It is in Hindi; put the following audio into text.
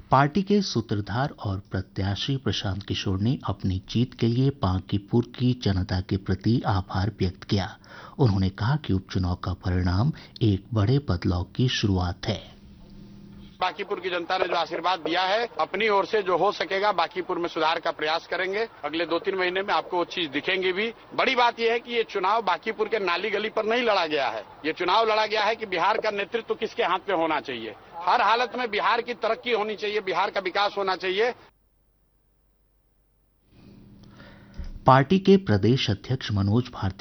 पार्टी के सूत्रधार और प्रत्याशी प्रशांत किशोर ने अपनी जीत के लिए बांकीपुर की जनता के प्रति आभार व्यक्त किया। उन्होंने कहा कि उपचुनाव का परिणाम एक बड़े बदलाव की शुरुआत है। बांकीपुर की जनता ने जो आशीर्वाद दिया है, अपनी ओर से जो हो सकेगा बांकीपुर में सुधार का प्रयास करेंगे। अगले 2-3 महीने में आपको वो चीज दिखेंगी भी। बड़ी बात यह है कि ये चुनाव बांकीपुर के नाली गली पर नहीं लड़ा गया है। ये चुनाव लड़ा गया है कि बिहार का नेतृत्व किसके हाथ में होना चाहिए। हर हालत में बिहार की तरक्की होनी चाहिए, बिहार का विकास होना चाहिए। पार्टी के प्रदेश अध्यक्ष मनोज भारती